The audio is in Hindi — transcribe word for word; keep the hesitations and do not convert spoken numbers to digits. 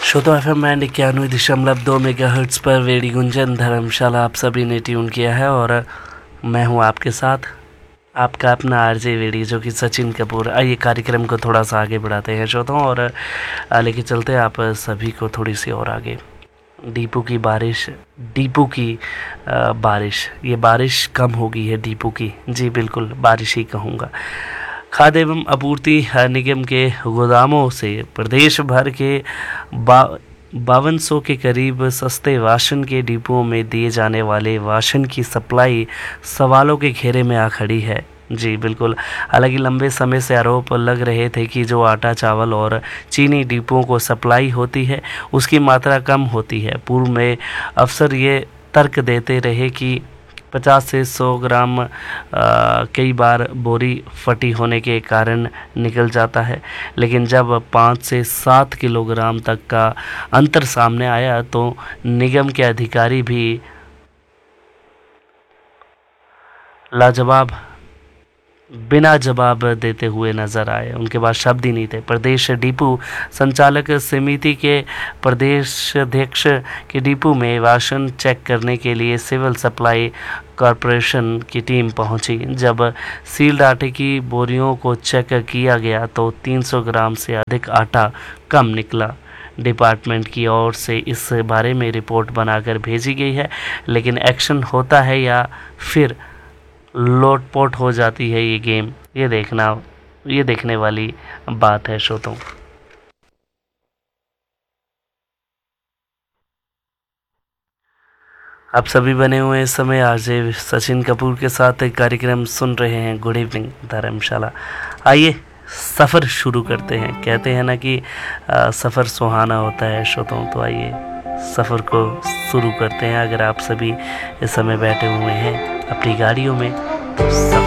श्रोता एफ एम एंड इक्यानवे दशमलव दो मेगा हर्ट्स पर वेड़ी गुंजन धर्मशाला आप सभी ने ट्यून किया है और मैं हूं आपके साथ आपका अपना आरजे वेड़ी जो कि सचिन कपूर। आइए कार्यक्रम को थोड़ा सा आगे बढ़ाते हैं श्रोताओं और लेके चलते हैं आप सभी को थोड़ी सी और आगे। दीपू की बारिश दीपू की आ, बारिश ये बारिश कम हो गई है दीपू की, जी बिल्कुल बारिश ही कहूँगा। खाद्य एवं आपूर्ति निगम के गोदामों से प्रदेश भर के बा बावन सौ के करीब सस्ते वाशन के डिपों में दिए जाने वाले वाशन की सप्लाई सवालों के घेरे में आ खड़ी है, जी बिल्कुल। हालांकि लंबे समय से आरोप लग रहे थे कि जो आटा चावल और चीनी डिपों को सप्लाई होती है उसकी मात्रा कम होती है। पूर्व में अफसर ये तर्क देते रहे कि पचास से सौ ग्राम आ, कई बार बोरी फटी होने के कारण निकल जाता है, लेकिन जब पाँच से सात किलोग्राम तक का अंतर सामने आया तो निगम के अधिकारी भी लाजवाब बिना जवाब देते हुए नजर आए। उनके पास शब्द ही नहीं थे। प्रदेश डिपो संचालक समिति के प्रदेश अध्यक्ष के डिपो में वाशन चेक करने के लिए सिविल सप्लाई कॉरपोरेशन की टीम पहुंची। जब सील्ड आटे की बोरियों को चेक किया गया तो तीन सौ ग्राम से अधिक आटा कम निकला। डिपार्टमेंट की ओर से इस बारे में रिपोर्ट बनाकर भेजी गई है, लेकिन एक्शन होता है या फिर लोटपोट हो जाती है ये गेम, ये देखना ये देखने वाली बात है श्रोताओं। आप सभी बने हुए इस समय आरजे सचिन कपूर के साथ कार्यक्रम सुन रहे हैं गुड इवनिंग धर्मशाला। आइए सफ़र शुरू करते हैं। कहते हैं ना कि आ, सफ़र सुहाना होता है श्रोताओं, तो आइए सफ़र को शुरू करते हैं। अगर आप सभी इस समय बैठे हुए हैं अपनी गाड़ियों में तो